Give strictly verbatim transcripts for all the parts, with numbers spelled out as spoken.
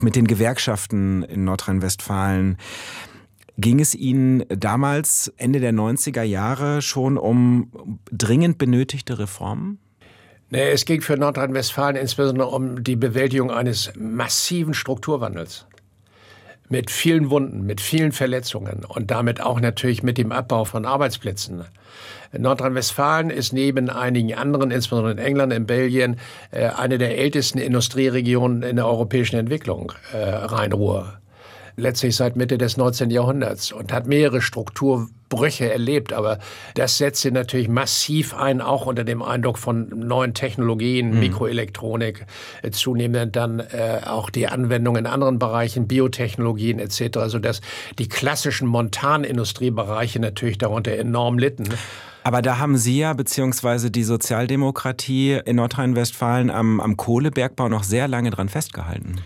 mit den Gewerkschaften in Nordrhein-Westfalen. Ging es Ihnen damals, Ende der neunziger Jahre, schon um dringend benötigte Reformen? Nee, es ging für Nordrhein-Westfalen insbesondere um die Bewältigung eines massiven Strukturwandels. Mit vielen Wunden, mit vielen Verletzungen und damit auch natürlich mit dem Abbau von Arbeitsplätzen. Nordrhein-Westfalen ist neben einigen anderen, insbesondere in England, in Belgien, eine der ältesten Industrieregionen in der europäischen Entwicklung, Rhein-Ruhr. Letztlich seit Mitte des neunzehnten Jahrhunderts und hat mehrere Strukturbrüche erlebt. Aber das setzte natürlich massiv ein, auch unter dem Eindruck von neuen Technologien, mhm. Mikroelektronik, äh, zunehmend dann äh, auch die Anwendung in anderen Bereichen, Biotechnologien et cetera, sodass die klassischen Montanindustriebereiche natürlich darunter enorm litten. Aber da haben Sie ja, beziehungsweise die Sozialdemokratie in Nordrhein-Westfalen am, am Kohlebergbau noch sehr lange dran festgehalten.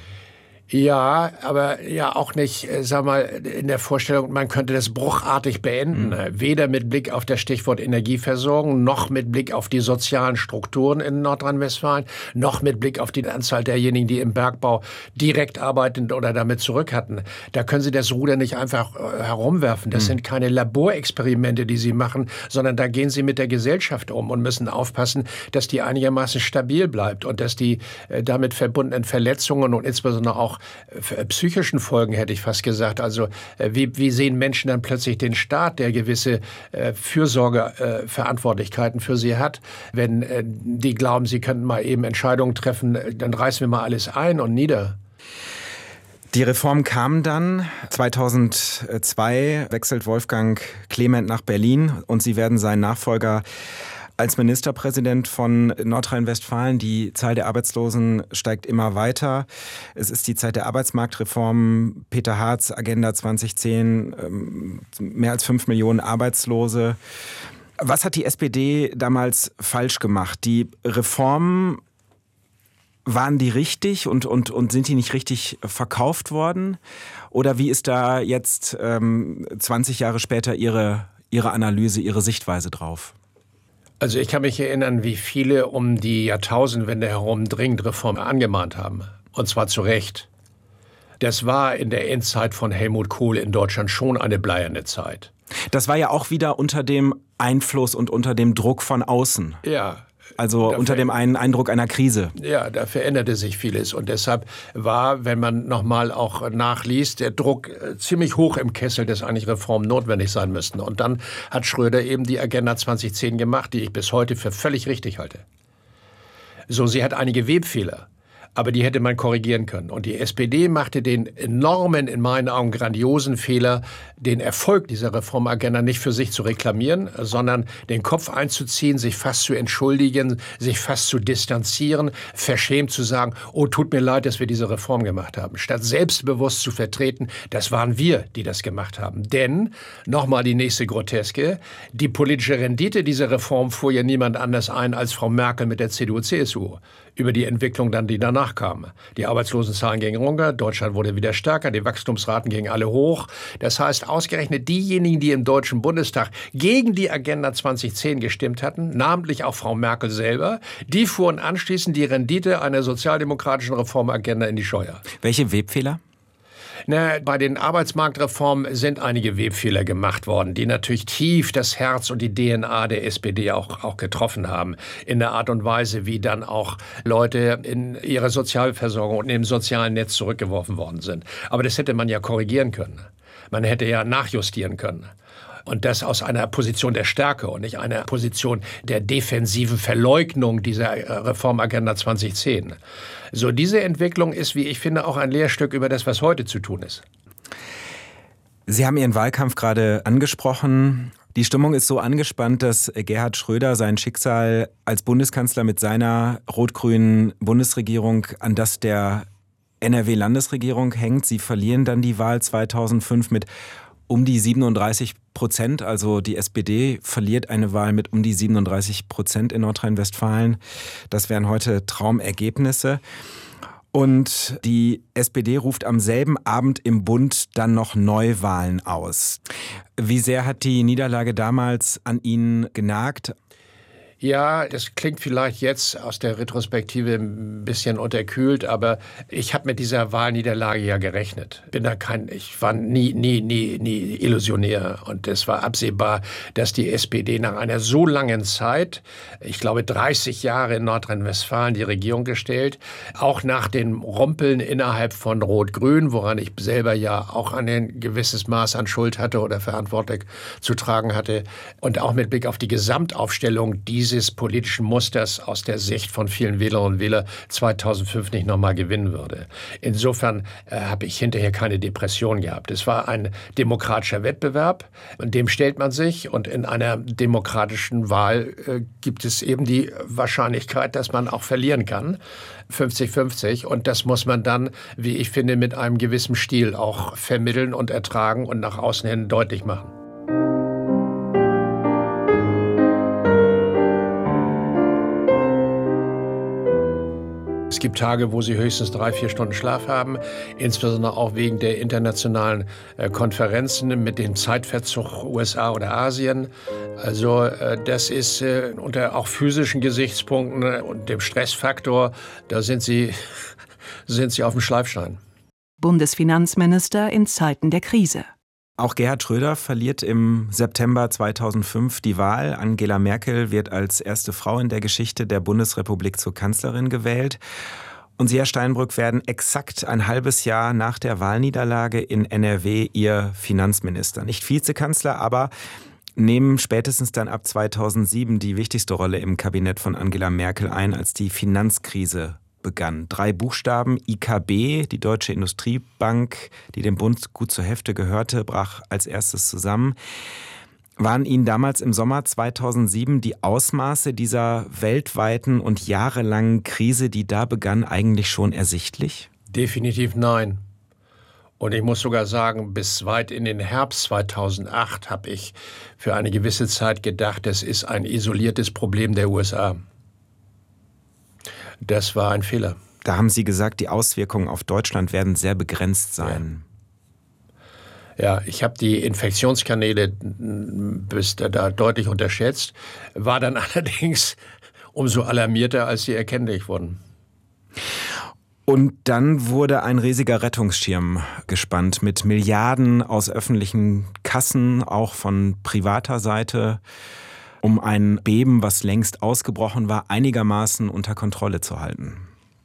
Ja, aber ja auch nicht, sag mal, in der Vorstellung, man könnte das bruchartig beenden. Mhm. Weder mit Blick auf das Stichwort Energieversorgung, noch mit Blick auf die sozialen Strukturen in Nordrhein-Westfalen, noch mit Blick auf die Anzahl derjenigen, die im Bergbau direkt arbeitend oder damit zurück hatten. Da können Sie das Ruder nicht einfach äh, herumwerfen. Das mhm. sind keine Laborexperimente, die Sie machen, sondern da gehen Sie mit der Gesellschaft um und müssen aufpassen, dass die einigermaßen stabil bleibt und dass die äh, damit verbundenen Verletzungen und insbesondere auch psychischen Folgen, hätte ich fast gesagt. Also wie, wie sehen Menschen dann plötzlich den Staat, der gewisse äh, Fürsorgeverantwortlichkeiten äh, für sie hat, wenn äh, die glauben, sie könnten mal eben Entscheidungen treffen, dann reißen wir mal alles ein und nieder. Die Reform kam dann. zweitausendzwei wechselt Wolfgang Clement nach Berlin und Sie werden seinen Nachfolger als Ministerpräsident von Nordrhein-Westfalen. Die Zahl der Arbeitslosen steigt immer weiter. Es ist die Zeit der Arbeitsmarktreform. Peter Hartz, Agenda zwanzig zehn, mehr als fünf Millionen Arbeitslose. Was hat die S P D damals falsch gemacht? Die Reformen, waren die richtig und, und, und sind die nicht richtig verkauft worden? Oder wie ist da jetzt ähm, zwanzig Jahre später Ihre, Ihre Analyse, Ihre Sichtweise drauf? Also ich kann mich erinnern, wie viele um die Jahrtausendwende herum dringend Reformen angemahnt haben. Und zwar zu Recht. Das war in der Endzeit von Helmut Kohl in Deutschland schon eine bleierne Zeit. Das war ja auch wieder unter dem Einfluss und unter dem Druck von außen. Ja. Also unter dem einen Eindruck einer Krise. Ja, da veränderte sich vieles. Und deshalb war, wenn man nochmal auch nachliest, der Druck ziemlich hoch im Kessel, dass eigentlich Reformen notwendig sein müssten. Und dann hat Schröder eben die Agenda zwanzig zehn gemacht, die ich bis heute für völlig richtig halte. So, sie hat einige Webfehler. Aber die hätte man korrigieren können. Und die S P D machte den enormen, in meinen Augen grandiosen Fehler, den Erfolg dieser Reformagenda nicht für sich zu reklamieren, sondern den Kopf einzuziehen, sich fast zu entschuldigen, sich fast zu distanzieren, verschämt zu sagen, oh, tut mir leid, dass wir diese Reform gemacht haben. Statt selbstbewusst zu vertreten, das waren wir, die das gemacht haben. Denn, nochmal die nächste Groteske, die politische Rendite dieser Reform fuhr ja niemand anders ein als Frau Merkel mit der C D U C S U. Über die Entwicklung dann, die danach kam. Die Arbeitslosenzahlen gingen runter, Deutschland wurde wieder stärker, die Wachstumsraten gingen alle hoch. Das heißt, ausgerechnet diejenigen, die im Deutschen Bundestag gegen die Agenda zwanzig zehn gestimmt hatten, namentlich auch Frau Merkel selber, die fuhren anschließend die Rendite einer sozialdemokratischen Reformagenda in die Scheuer. Welche Webfehler? Na, bei den Arbeitsmarktreformen sind einige Webfehler gemacht worden, die natürlich tief das Herz und die D N A der S P D auch, auch getroffen haben. In der Art und Weise, wie dann auch Leute in ihre Sozialversorgung und im sozialen Netz zurückgeworfen worden sind. Aber das hätte man ja korrigieren können. Man hätte ja nachjustieren können. Und das aus einer Position der Stärke und nicht einer Position der defensiven Verleugnung dieser Reformagenda zwanzig zehn. So, diese Entwicklung ist, wie ich finde, auch ein Lehrstück über das, was heute zu tun ist. Sie haben Ihren Wahlkampf gerade angesprochen. Die Stimmung ist so angespannt, dass Gerhard Schröder sein Schicksal als Bundeskanzler mit seiner rot-grünen Bundesregierung an das der N R W-Landesregierung hängt. Sie verlieren dann die Wahl zweitausendfünf mit um die siebenunddreißig Prozent, also die S P D verliert eine Wahl mit um die siebenunddreißig Prozent in Nordrhein-Westfalen. Das wären heute Traumergebnisse. Und die S P D ruft am selben Abend im Bund dann noch Neuwahlen aus. Wie sehr hat die Niederlage damals an Ihnen genagt? Ja, das klingt vielleicht jetzt aus der Retrospektive ein bisschen unterkühlt, aber ich habe mit dieser Wahlniederlage ja gerechnet. Bin da kein, ich war nie, nie, nie, nie illusionär und es war absehbar, dass die S P D nach einer so langen Zeit, ich glaube dreißig Jahre in Nordrhein-Westfalen die Regierung gestellt, auch nach den Rumpeln innerhalb von Rot-Grün, woran ich selber ja auch ein gewisses Maß an Schuld hatte oder Verantwortung zu tragen hatte und auch mit Blick auf die Gesamtaufstellung dieses dieses politischen Musters aus der Sicht von vielen Wählerinnen und Wählern zweitausendfünf nicht nochmal gewinnen würde. Insofern äh, habe ich hinterher keine Depression gehabt. Es war ein demokratischer Wettbewerb, in dem stellt man sich und in einer demokratischen Wahl äh, gibt es eben die Wahrscheinlichkeit, dass man auch verlieren kann. fünfzig fünfzig und das muss man dann, wie ich finde, mit einem gewissen Stil auch vermitteln und ertragen und nach außen hin deutlich machen. Es gibt Tage, wo Sie höchstens drei, vier Stunden Schlaf haben, insbesondere auch wegen der internationalen äh, Konferenzen mit dem Zeitverzug U S A oder Asien. Also äh, das ist äh, unter auch physischen Gesichtspunkten äh, und dem Stressfaktor, da sind Sie, sind Sie auf dem Schleifstein. Bundesfinanzminister in Zeiten der Krise. Auch Gerhard Schröder verliert im September zweitausendfünf die Wahl. Angela Merkel wird als erste Frau in der Geschichte der Bundesrepublik zur Kanzlerin gewählt. Und Sie, Herr Steinbrück, werden exakt ein halbes Jahr nach der Wahlniederlage in N R W Ihr Finanzminister. Nicht Vizekanzler, aber nehmen spätestens dann ab zweitausendsieben die wichtigste Rolle im Kabinett von Angela Merkel ein, als die Finanzkrise begann. Drei Buchstaben, I K B, die Deutsche Industriebank, die dem Bund gut zur Hälfte gehörte, brach als erstes zusammen. Waren Ihnen damals im Sommer zweitausendsieben die Ausmaße dieser weltweiten und jahrelangen Krise, die da begann, eigentlich schon ersichtlich? Definitiv nein. Und ich muss sogar sagen, bis weit in den Herbst zweitausendacht habe ich für eine gewisse Zeit gedacht, das ist ein isoliertes Problem der U S A. Das war ein Fehler. Da haben Sie gesagt, die Auswirkungen auf Deutschland werden sehr begrenzt sein. Ja, ja, ich habe die Infektionskanäle bis da, da deutlich unterschätzt, war dann allerdings umso alarmierter, als sie erkenntlich wurden. Und dann wurde ein riesiger Rettungsschirm gespannt mit Milliarden aus öffentlichen Kassen, auch von privater Seite, um ein Beben, was längst ausgebrochen war, einigermaßen unter Kontrolle zu halten.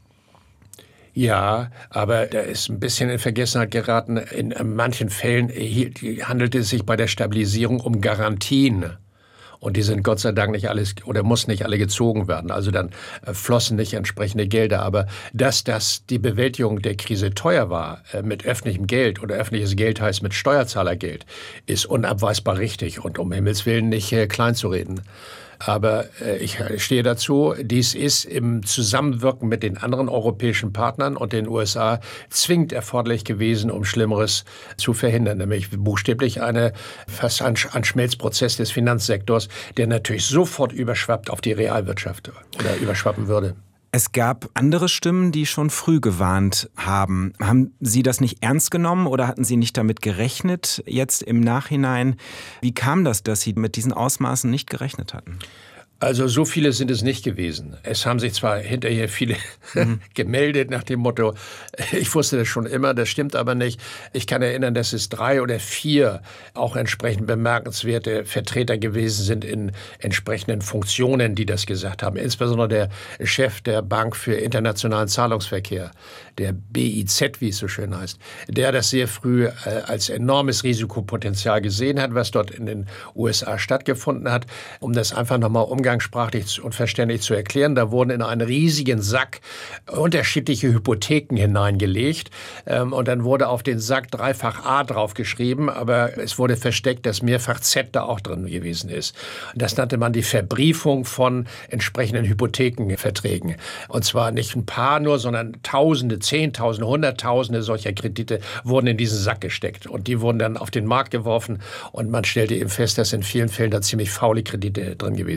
Ja, aber da ist ein bisschen in Vergessenheit geraten. In manchen Fällen handelt es sich bei der Stabilisierung um Garantien. Und die sind Gott sei Dank nicht alles oder mussten nicht alle gezogen werden. Also dann äh, flossen nicht entsprechende Gelder. Aber dass das die Bewältigung der Krise teuer war äh, mit öffentlichem Geld oder öffentliches Geld heißt mit Steuerzahlergeld, ist unabweisbar richtig und um Himmels Willen nicht äh, kleinzureden. Aber äh, ich stehe dazu, dies ist im Zusammenwirken mit den anderen europäischen Partnern und den U S A zwingend erforderlich gewesen, um Schlimmeres zu verhindern. Nämlich buchstäblich eine, fast ein, ein Schmelzprozess des Finanzsektors, der natürlich sofort überschwappt auf die Realwirtschaft oder überschwappen würde. Es gab andere Stimmen, die schon früh gewarnt haben. Haben Sie das nicht ernst genommen oder hatten Sie nicht damit gerechnet jetzt im Nachhinein? Wie kam das, dass Sie mit diesen Ausmaßen nicht gerechnet hatten? Also so viele sind es nicht gewesen. Es haben sich zwar hinterher viele mhm. gemeldet nach dem Motto, ich wusste das schon immer, das stimmt aber nicht. Ich kann erinnern, dass es drei oder vier auch entsprechend bemerkenswerte Vertreter gewesen sind in entsprechenden Funktionen, die das gesagt haben. Insbesondere der Chef der Bank für internationalen Zahlungsverkehr, der B I Z, wie es so schön heißt, der das sehr früh äh, als enormes Risikopotenzial gesehen hat, was dort in den U S A stattgefunden hat, um das einfach nochmal umgangssprachlich und verständlich zu erklären. Da wurden in einen riesigen Sack unterschiedliche Hypotheken hineingelegt ähm, und dann wurde auf den Sack dreifach A draufgeschrieben, aber es wurde versteckt, dass mehrfach Z da auch drin gewesen ist. Und das nannte man die Verbriefung von entsprechenden Hypothekenverträgen. Und zwar nicht ein paar nur, sondern Tausende, Zehntausende, Hunderttausende solcher Kredite wurden in diesen Sack gesteckt und die wurden dann auf den Markt geworfen und man stellte eben fest, dass in vielen Fällen da ziemlich faule Kredite drin gewesen sind.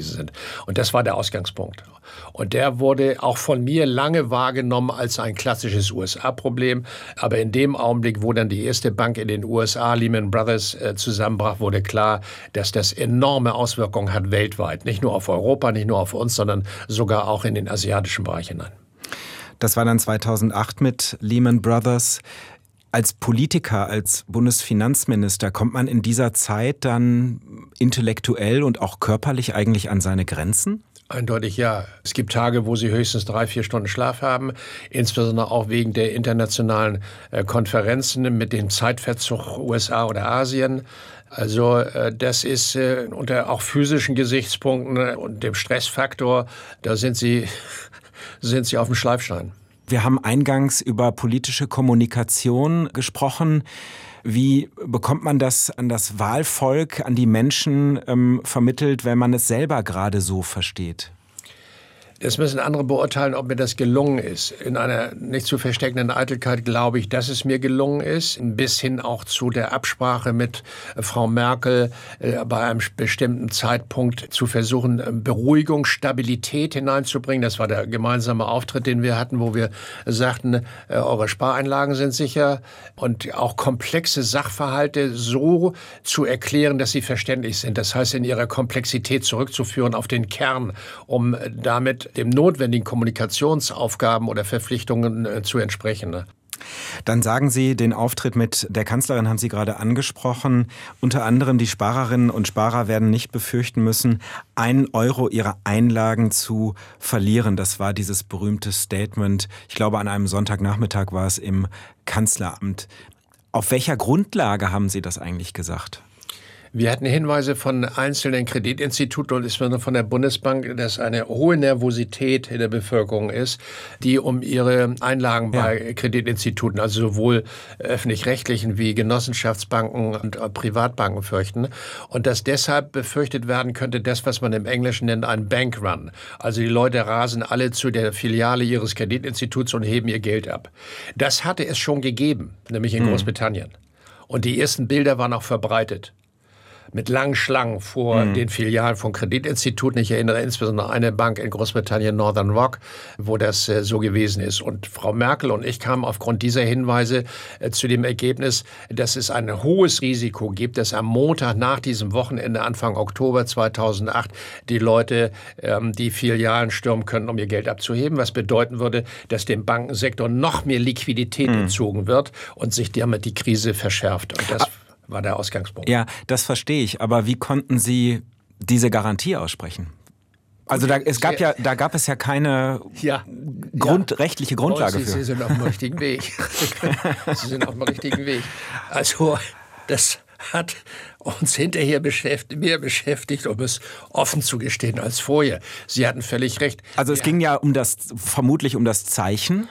Und das war der Ausgangspunkt. Und der wurde auch von mir lange wahrgenommen als ein klassisches U S A-Problem. Aber in dem Augenblick, wo dann die erste Bank in den U S A, Lehman Brothers, äh, zusammenbrach, wurde klar, dass das enorme Auswirkungen hat weltweit. Nicht nur auf Europa, nicht nur auf uns, sondern sogar auch in den asiatischen Bereich hinein. Das war dann zweitausendacht mit Lehman Brothers. Als Politiker, als Bundesfinanzminister, kommt man in dieser Zeit dann intellektuell und auch körperlich eigentlich an seine Grenzen? Eindeutig ja. Es gibt Tage, wo Sie höchstens drei, vier Stunden Schlaf haben, insbesondere auch wegen der internationalen äh, Konferenzen mit dem Zeitverzug U S A oder Asien. Also äh, das ist äh, unter auch physischen Gesichtspunkten äh, und dem Stressfaktor, da sind Sie, sind Sie auf dem Schleifstein. Wir haben eingangs über politische Kommunikation gesprochen. Wie bekommt man das an das Wahlvolk, an die Menschen ähm, vermittelt, wenn man es selber gerade so versteht? Das müssen andere beurteilen, ob mir das gelungen ist. In einer nicht zu versteckenden Eitelkeit glaube ich, dass es mir gelungen ist. Bis hin auch zu der Absprache mit Frau Merkel äh, bei einem bestimmten Zeitpunkt zu versuchen, Beruhigung, Stabilität hineinzubringen. Das war der gemeinsame Auftritt, den wir hatten, wo wir sagten, äh, eure Spareinlagen sind sicher. Und auch komplexe Sachverhalte so zu erklären, dass sie verständlich sind. Das heißt, in ihrer Komplexität zurückzuführen auf den Kern, um damit dem notwendigen Kommunikationsaufgaben oder Verpflichtungen äh, zu entsprechen. Ne? Dann sagen Sie, den Auftritt mit der Kanzlerin haben Sie gerade angesprochen. Unter anderem die Sparerinnen und Sparer werden nicht befürchten müssen, einen Euro ihrer Einlagen zu verlieren. Das war dieses berühmte Statement. Ich glaube, an einem Sonntagnachmittag war es im Kanzleramt. Auf welcher Grundlage haben Sie das eigentlich gesagt? Wir hatten Hinweise von einzelnen Kreditinstituten und insbesondere von der Bundesbank, dass eine hohe Nervosität in der Bevölkerung ist, die um ihre Einlagen bei ja. Kreditinstituten, also sowohl öffentlich-rechtlichen wie Genossenschaftsbanken und Privatbanken fürchten. Und dass deshalb befürchtet werden könnte, das, was man im Englischen nennt, ein Bankrun. Also die Leute rasen alle zu der Filiale ihres Kreditinstituts und heben ihr Geld ab. Das hatte es schon gegeben, nämlich in mhm. Großbritannien. Und die ersten Bilder waren auch verbreitet. Mit langen Schlangen vor mhm. den Filialen von Kreditinstituten. Ich erinnere insbesondere an eine Bank in Großbritannien, Northern Rock, wo das äh, so gewesen ist. Und Frau Merkel und ich kamen aufgrund dieser Hinweise äh, zu dem Ergebnis, dass es ein hohes Risiko gibt, dass am Montag nach diesem Wochenende, Anfang Oktober zweitausendacht, die Leute ähm, die Filialen stürmen können, um ihr Geld abzuheben. Was bedeuten würde, dass dem Bankensektor noch mehr Liquidität mhm. entzogen wird und sich damit die Krise verschärft. Und das war der Ausgangspunkt. Ja, das verstehe ich. Aber wie konnten Sie diese Garantie aussprechen? Also da, es gab ja, da gab es ja keine ja, Grund, ja. rechtliche Grundlage oh, Sie, für. Sie sind auf dem richtigen Weg. Sie sind auf dem richtigen Weg. Also das hat uns hinterher beschäftigt, mehr beschäftigt, um es offen zu gestehen als vorher. Sie hatten völlig recht. Also es ja. ging ja um das, vermutlich um das Zeichen.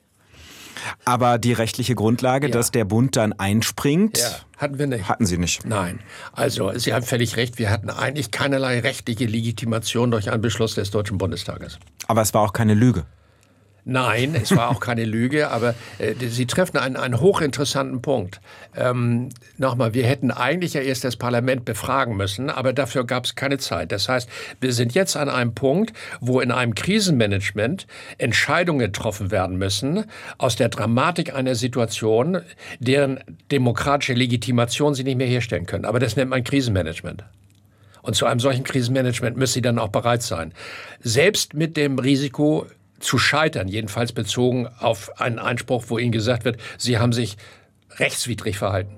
Aber die rechtliche Grundlage, ja. dass der Bund dann einspringt, ja, hatten wir nicht. Hatten Sie nicht. Nein. Also Sie haben völlig recht, wir hatten eigentlich keinerlei rechtliche Legitimation durch einen Beschluss des Deutschen Bundestages. Aber es war auch keine Lüge. Nein, es war auch keine Lüge, aber äh, Sie treffen einen, einen hochinteressanten Punkt. Ähm, Nochmal, wir hätten eigentlich ja erst das Parlament befragen müssen, aber dafür gab es keine Zeit. Das heißt, wir sind jetzt an einem Punkt, wo in einem Krisenmanagement Entscheidungen getroffen werden müssen aus der Dramatik einer Situation, deren demokratische Legitimation Sie nicht mehr herstellen können. Aber das nennt man Krisenmanagement. Und zu einem solchen Krisenmanagement müssen Sie dann auch bereit sein. Selbst mit dem Risiko zu scheitern, jedenfalls bezogen auf einen Einspruch, wo Ihnen gesagt wird, Sie haben sich rechtswidrig verhalten.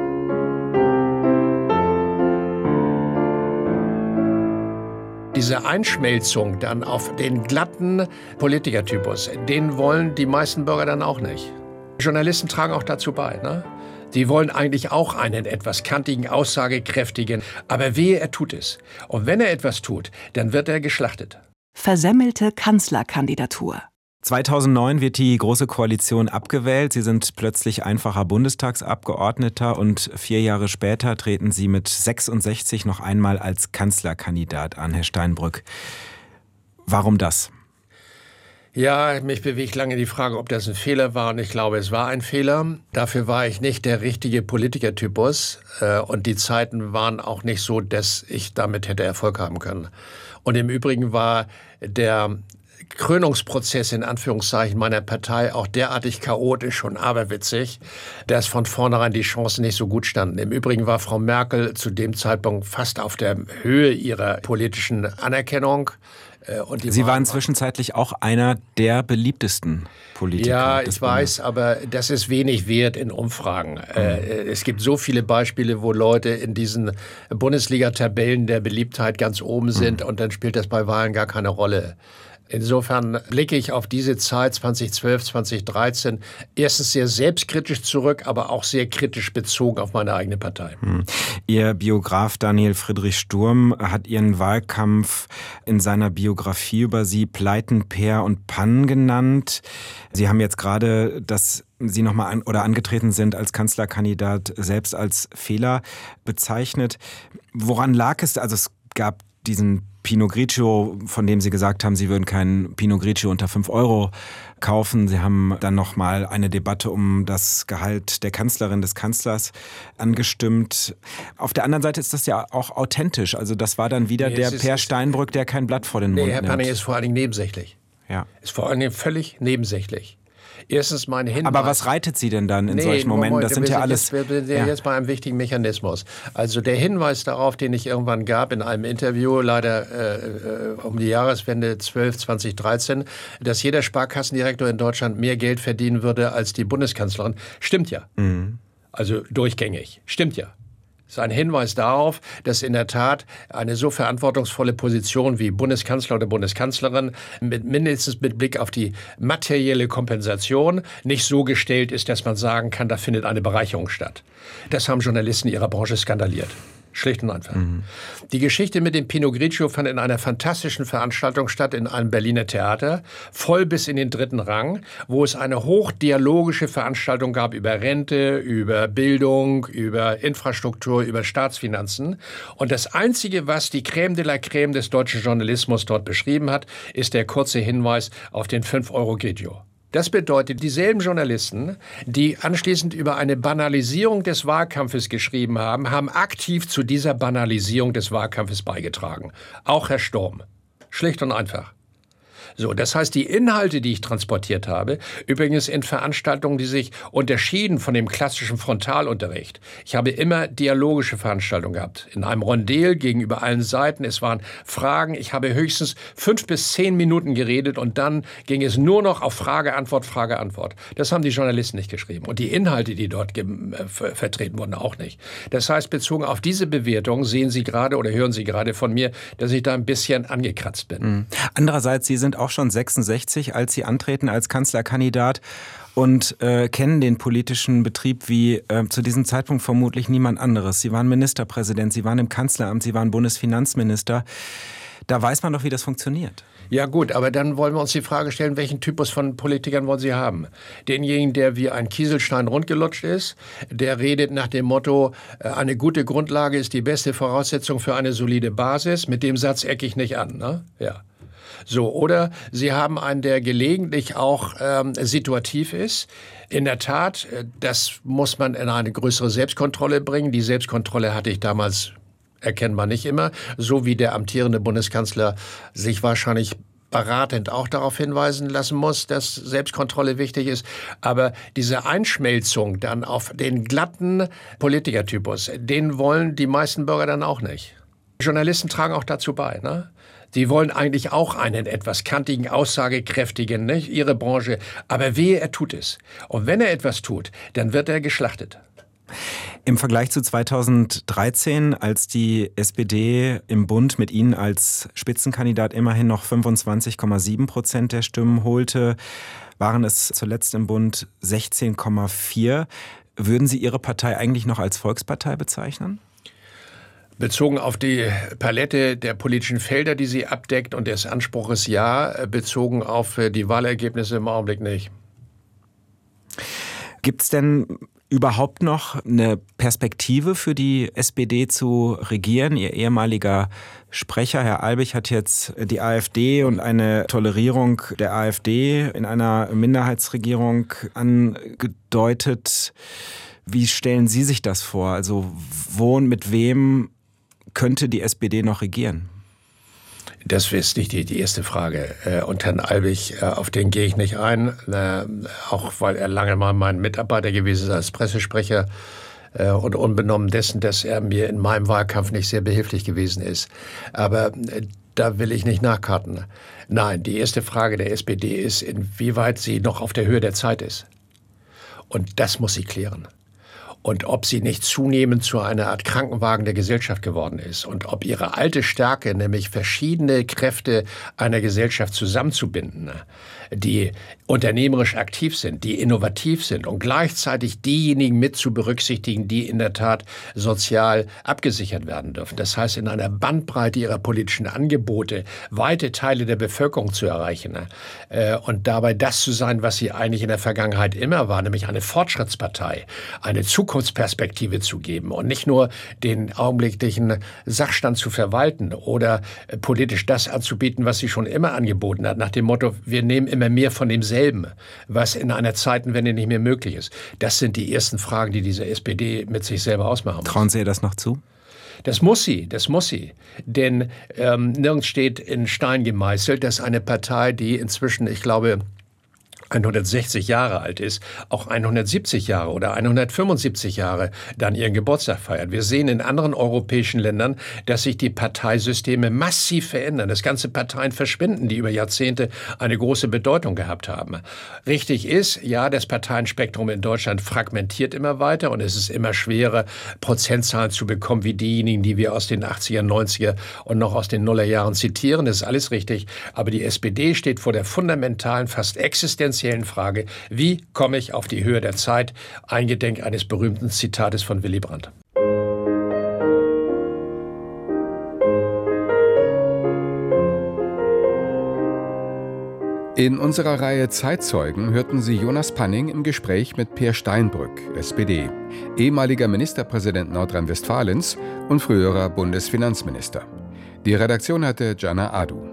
Diese Einschmelzung dann auf den glatten Politikertypus, den wollen die meisten Bürger dann auch nicht. Journalisten tragen auch dazu bei, ne? Die wollen eigentlich auch einen etwas kantigen, aussagekräftigen, aber wehe, er tut es. Und wenn er etwas tut, dann wird er geschlachtet. Versemmelte Kanzlerkandidatur. zweitausendneun wird die Große Koalition abgewählt. Sie sind plötzlich einfacher Bundestagsabgeordneter und vier Jahre später treten Sie mit sechsundsechzig noch einmal als Kanzlerkandidat an, Herr Steinbrück. Warum das? Ja, mich bewegt lange die Frage, ob das ein Fehler war. Und ich glaube, es war ein Fehler. Dafür war ich nicht der richtige Politikertypus. Und die Zeiten waren auch nicht so, dass ich damit hätte Erfolg haben können. Und im Übrigen war der Krönungsprozess in Anführungszeichen meiner Partei auch derartig chaotisch und aberwitzig, dass von vornherein die Chancen nicht so gut standen. Im Übrigen war Frau Merkel zu dem Zeitpunkt fast auf der Höhe ihrer politischen Anerkennung. Und Sie waren zwischenzeitlich auch einer der beliebtesten Politiker. Ja, ich weiß, aber das ist wenig wert in Umfragen. Mhm. Es gibt so viele Beispiele, wo Leute in diesen Bundesliga-Tabellen der Beliebtheit ganz oben sind, mhm. und dann spielt das bei Wahlen gar keine Rolle. Insofern blicke ich auf diese Zeit zweitausendzwölf, zweitausenddreizehn erstens sehr selbstkritisch zurück, aber auch sehr kritisch bezogen auf meine eigene Partei. Hm. Ihr Biograf Daniel Friedrich Sturm hat Ihren Wahlkampf in seiner Biografie über Sie Pleiten, Peer und Pannen genannt. Sie haben jetzt gerade, dass Sie nochmal an, oder angetreten sind als Kanzlerkandidat, selbst als Fehler bezeichnet. Woran lag es? Also es gab diesen Pinot Grigio, von dem Sie gesagt haben, Sie würden keinen Pinot Grigio unter fünf Euro kaufen. Sie haben dann nochmal eine Debatte um das Gehalt der Kanzlerin, des Kanzlers angestimmt. Auf der anderen Seite ist das ja auch authentisch. Also das war dann wieder nee, der ist, Peer Steinbrück, der kein Blatt vor den nee, Mund Herr nimmt. Panning ist vor allen Dingen nebensächlich. Ja. Ist vor allen Dingen völlig nebensächlich. Erstens mein Hinweis. Aber was reitet Sie denn dann in nee, solchen Momenten? Moment, das sind ja alles. Jetzt, wir sind ja jetzt bei einem wichtigen Mechanismus. Also der Hinweis darauf, den ich irgendwann gab in einem Interview, leider äh, um die Jahreswende zwölf, zweitausenddreizehn, dass jeder Sparkassendirektor in Deutschland mehr Geld verdienen würde als die Bundeskanzlerin, stimmt ja. Mhm. Also durchgängig. Stimmt ja. Das ist ein Hinweis darauf, dass in der Tat eine so verantwortungsvolle Position wie Bundeskanzler oder Bundeskanzlerin mit mindestens mit Blick auf die materielle Kompensation nicht so gestellt ist, dass man sagen kann, da findet eine Bereicherung statt. Das haben Journalisten ihrer Branche skandaliert. Schlicht und einfach. Mhm. Die Geschichte mit dem Pinot Grigio fand in einer fantastischen Veranstaltung statt in einem Berliner Theater, voll bis in den dritten Rang, wo es eine hochdialogische Veranstaltung gab über Rente, über Bildung, über Infrastruktur, über Staatsfinanzen. Und das Einzige, was die Crème de la Crème des deutschen Journalismus dort beschrieben hat, ist der kurze Hinweis auf den fünf Euro Grigio. Das bedeutet, dieselben Journalisten, die anschließend über eine Banalisierung des Wahlkampfes geschrieben haben, haben aktiv zu dieser Banalisierung des Wahlkampfes beigetragen. Auch Herr Sturm. Schlicht und einfach. So, das heißt, die Inhalte, die ich transportiert habe, übrigens in Veranstaltungen, die sich unterschieden von dem klassischen Frontalunterricht. Ich habe immer dialogische Veranstaltungen gehabt. In einem Rondel gegenüber allen Seiten. Es waren Fragen. Ich habe höchstens fünf bis zehn Minuten geredet und dann ging es nur noch auf Frage, Antwort, Frage, Antwort. Das haben die Journalisten nicht geschrieben. Und die Inhalte, die dort äh, vertreten wurden, auch nicht. Das heißt, bezogen auf diese Bewertung sehen Sie gerade oder hören Sie gerade von mir, dass ich da ein bisschen angekratzt bin. Mhm. Andererseits, Sie sind auch schon sechsundsechzig, als Sie antreten als Kanzlerkandidat und äh, kennen den politischen Betrieb wie äh, zu diesem Zeitpunkt vermutlich niemand anderes. Sie waren Ministerpräsident, Sie waren im Kanzleramt, Sie waren Bundesfinanzminister. Da weiß man doch, wie das funktioniert. Ja gut, aber dann wollen wir uns die Frage stellen, welchen Typus von Politikern wollen Sie haben? Denjenigen, der wie ein Kieselstein rundgelutscht ist, der redet nach dem Motto, eine gute Grundlage ist die beste Voraussetzung für eine solide Basis. Mit dem Satz ecke ich nicht an, ne? Ja. So, oder Sie haben einen, der gelegentlich auch ähm, situativ ist. In der Tat, das muss man in eine größere Selbstkontrolle bringen. Die Selbstkontrolle hatte ich damals erkennbar nicht immer, so wie der amtierende Bundeskanzler sich wahrscheinlich beratend auch darauf hinweisen lassen muss, dass Selbstkontrolle wichtig ist. Aber diese Einschmelzung dann auf den glatten Politikertypus, den wollen die meisten Bürger dann auch nicht. Journalisten tragen auch dazu bei, ne? Sie wollen eigentlich auch einen etwas kantigen, aussagekräftigen, nicht? Ihre Branche. Aber wehe, er tut es. Und wenn er etwas tut, dann wird er geschlachtet. Im Vergleich zu zweitausenddreizehn, als die S P D im Bund mit Ihnen als Spitzenkandidat immerhin noch fünfundzwanzig Komma sieben Prozent der Stimmen holte, waren es zuletzt im Bund sechzehn Komma vier. Würden Sie Ihre Partei eigentlich noch als Volkspartei bezeichnen? Bezogen auf die Palette der politischen Felder, die sie abdeckt und des Anspruches ja, bezogen auf die Wahlergebnisse im Augenblick nicht. Gibt es denn überhaupt noch eine Perspektive für die S P D zu regieren? Ihr ehemaliger Sprecher, Herr Albig, hat jetzt die AfD und eine Tolerierung der AfD in einer Minderheitsregierung angedeutet. Wie stellen Sie sich das vor? Also wo und mit wem könnte die S P D noch regieren? Das ist nicht die, die erste Frage. Und Herrn Albig, auf den gehe ich nicht ein, auch weil er lange mal mein Mitarbeiter gewesen ist als Pressesprecher und unbenommen dessen, dass er mir in meinem Wahlkampf nicht sehr behilflich gewesen ist. Aber da will ich nicht nachkarten. Nein, die erste Frage der S P D ist, inwieweit sie noch auf der Höhe der Zeit ist. Und das muss sie klären. Und ob sie nicht zunehmend zu einer Art Krankenwagen der Gesellschaft geworden ist und ob ihre alte Stärke, nämlich verschiedene Kräfte einer Gesellschaft zusammenzubinden, die unternehmerisch aktiv sind, die innovativ sind und gleichzeitig diejenigen mit zu berücksichtigen, die in der Tat sozial abgesichert werden dürfen. Das heißt, in einer Bandbreite ihrer politischen Angebote weite Teile der Bevölkerung zu erreichen und dabei das zu sein, was sie eigentlich in der Vergangenheit immer war, nämlich eine Fortschrittspartei, eine Zukunftsperspektive zu geben und nicht nur den augenblicklichen Sachstand zu verwalten oder politisch das anzubieten, was sie schon immer angeboten hat, nach dem Motto, wir nehmen immer mehr von demselben, was in einer Zeitenwende nicht mehr möglich ist. Das sind die ersten Fragen, die diese S P D mit sich selber ausmachen muss. Trauen Sie ihr das noch zu? Das muss sie, das muss sie. Denn ähm, nirgends steht in Stein gemeißelt, dass eine Partei, die inzwischen, ich glaube, hundertsechzig Jahre alt ist, auch hundertsiebzig Jahre oder hundertfünfundsiebzig Jahre dann ihren Geburtstag feiert. Wir sehen in anderen europäischen Ländern, dass sich die Parteisysteme massiv verändern, dass ganze Parteien verschwinden, die über Jahrzehnte eine große Bedeutung gehabt haben. Richtig ist, ja, das Parteienspektrum in Deutschland fragmentiert immer weiter und es ist immer schwerer, Prozentzahlen zu bekommen wie diejenigen, die wir aus den achtziger, neunziger und noch aus den Nullerjahren zitieren. Das ist alles richtig. Aber die S P D steht vor der fundamentalen, fast existenziellen Frage, wie komme ich auf die Höhe der Zeit? Eingedenk eines berühmten Zitates von Willy Brandt. In unserer Reihe Zeitzeugen hörten Sie Jonas Panning im Gespräch mit Peer Steinbrück, S P D, ehemaliger Ministerpräsident Nordrhein-Westfalens und früherer Bundesfinanzminister. Die Redaktion hatte Jana Adu.